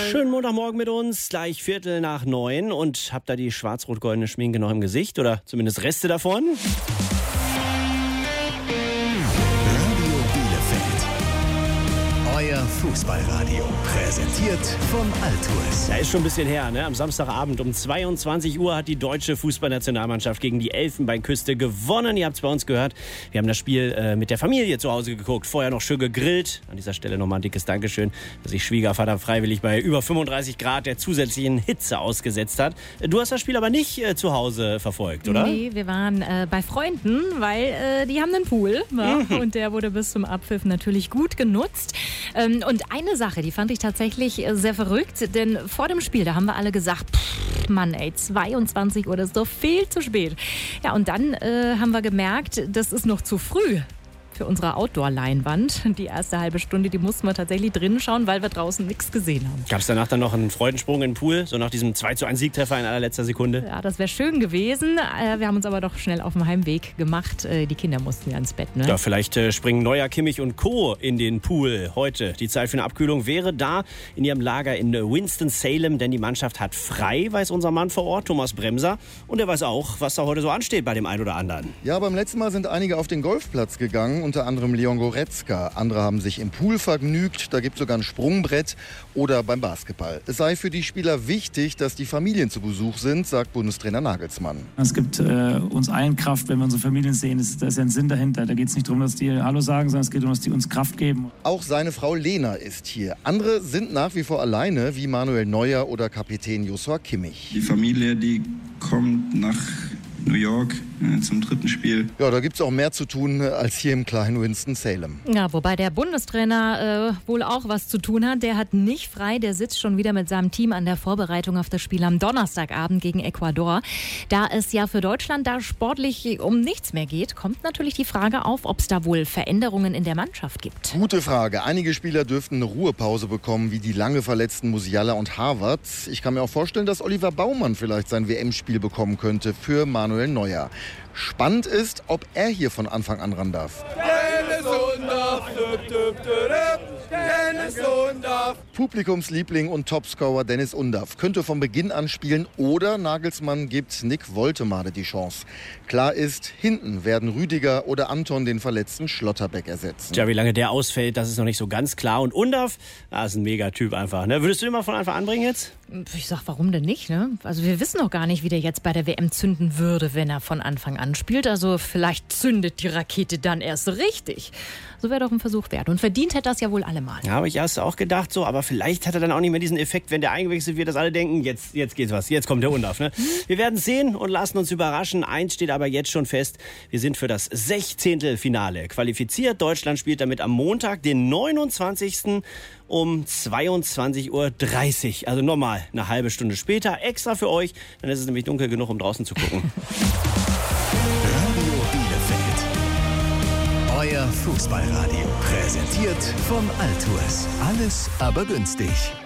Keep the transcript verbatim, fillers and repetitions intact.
Schönen Montagmorgen mit uns, gleich Viertel nach neun. Und habt ihr die schwarz-rot-goldene Schminke noch im Gesicht oder zumindest Reste davon? Radio Bielefeld. Euer Fußballradio. Präsentiert von Altues. Ja, ist schon ein bisschen her, ne? Am Samstagabend um zweiundzwanzig Uhr hat die deutsche Fußballnationalmannschaft gegen die Elfenbeinküste gewonnen. Ihr habt es bei uns gehört. Wir haben das Spiel äh, mit der Familie zu Hause geguckt. Vorher noch schön gegrillt. An dieser Stelle nochmal ein dickes Dankeschön, dass sich Schwiegervater freiwillig bei über fünfunddreißig Grad der zusätzlichen Hitze ausgesetzt hat. Du hast das Spiel aber nicht äh, zu Hause verfolgt, oder? Nee, wir waren äh, bei Freunden, weil äh, die haben einen Pool. Ja, mhm. Und der wurde bis zum Abpfiff natürlich gut genutzt. Ähm, und eine Sache, die fand ich tatsächlich äh, sehr verrückt, denn vor dem Spiel, da haben wir alle gesagt, pff, Mann ey, zweiundzwanzig Uhr, das ist doch viel zu spät. Ja, und dann äh, haben wir gemerkt, das ist noch zu früh für unsere Outdoor-Leinwand. Die erste halbe Stunde, die mussten wir tatsächlich drinnen schauen, weil wir draußen nichts gesehen haben. Gab es danach dann noch einen Freudensprung in den Pool, so nach diesem zwei zu eins Siegtreffer in allerletzter Sekunde? Ja, das wäre schön gewesen. Wir haben uns aber doch schnell auf dem Heimweg gemacht. Die Kinder mussten ja ins Bett, ne? Ja, vielleicht äh, springen Neuer, Kimmich und Co. in den Pool heute. Die Zeit für eine Abkühlung wäre da in ihrem Lager in Winston-Salem, denn die Mannschaft hat frei, weiß unser Mann vor Ort, Thomas Bremser. Und er weiß auch, was da heute so ansteht bei dem einen oder anderen. Ja, beim letzten Mal sind einige auf den Golfplatz gegangen, unter anderem Leon Goretzka. Andere haben sich im Pool vergnügt, da gibt es sogar ein Sprungbrett oder beim Basketball. Es sei für die Spieler wichtig, dass die Familien zu Besuch sind, sagt Bundestrainer Nagelsmann. Es gibt äh, uns allen Kraft, wenn wir unsere Familien sehen. Das, da ist ja ein Sinn dahinter. Da geht es nicht darum, dass die Hallo sagen, sondern es geht darum, dass die uns Kraft geben. Auch seine Frau Lena ist hier. Andere sind nach wie vor alleine, wie Manuel Neuer oder Kapitän Joshua Kimmich. Die Familie, die kommt nach New York äh, zum dritten Spiel. Ja, da gibt es auch mehr zu tun als hier im kleinen Winston-Salem. Ja, wobei der Bundestrainer äh, wohl auch was zu tun hat. Der hat nicht frei, der sitzt schon wieder mit seinem Team an der Vorbereitung auf das Spiel am Donnerstagabend gegen Ecuador. Da es ja für Deutschland da sportlich um nichts mehr geht, kommt natürlich die Frage auf, ob es da wohl Veränderungen in der Mannschaft gibt. Gute Frage. Einige Spieler dürften eine Ruhepause bekommen, wie die lange verletzten Musiala und Harvard. Ich kann mir auch vorstellen, dass Oliver Baumann vielleicht sein W M-Spiel bekommen könnte für Manuel Neuer. Spannend ist, ob er hier von Anfang an ran darf. Dennis Undaff, düpp, düpp, düpp, Dennis Undaff. Publikumsliebling und Topscorer Dennis Undaff könnte von Beginn an spielen oder Nagelsmann gibt Nick Woltemade die Chance. Klar ist, hinten werden Rüdiger oder Anton den verletzten Schlotterbeck ersetzen. Tja, wie lange der ausfällt, das ist noch nicht so ganz klar. Und Undaff, das ist ein Megatyp einfach. Ne? Würdest du ihn mal von Anfang anbringen jetzt? Ich sag, warum denn nicht? Ne? Also wir wissen noch gar nicht, wie der jetzt bei der W M zünden würde, wenn er von Anfang an spielt. Also vielleicht zündet die Rakete dann erst richtig. So wäre doch ein Versuch wert. Und verdient hätte das ja wohl allemal. Ja, habe ich erst auch gedacht so. Aber vielleicht hat er dann auch nicht mehr diesen Effekt, wenn der eingewechselt wird, dass alle denken, jetzt, jetzt geht's was. Jetzt kommt der Undaff. Ne? Wir werden es sehen und lassen uns überraschen. Eins steht aber jetzt schon fest. Wir sind für das Sechzehntelfinale qualifiziert. Deutschland spielt damit am Montag, den neunundzwanzigsten um zweiundzwanzig Uhr dreißig. Also nochmal eine halbe Stunde später. Extra für euch. Dann ist es nämlich dunkel genug, um draußen zu gucken. Radio Bielefeld. Euer Fußballradio. Präsentiert von Altues. Alles aber günstig.